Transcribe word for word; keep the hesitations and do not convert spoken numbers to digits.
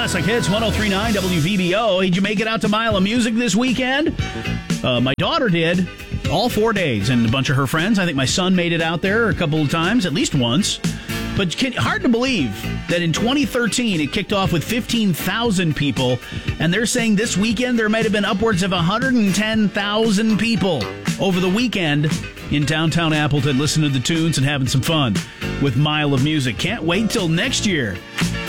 Classic Hits one oh three point nine W V B O. Did you make it out to Mile of Music this weekend? Uh, my daughter did. All four days, and a bunch of her friends. I think my son made it out there a couple of times, at least once. But hard to believe that in twenty thirteen, it kicked off with fifteen thousand people, and they're saying this weekend there might have been upwards of one hundred ten thousand people over the weekend in downtown Appleton listening to the tunes and having some fun with Mile of Music. Can't wait till next year.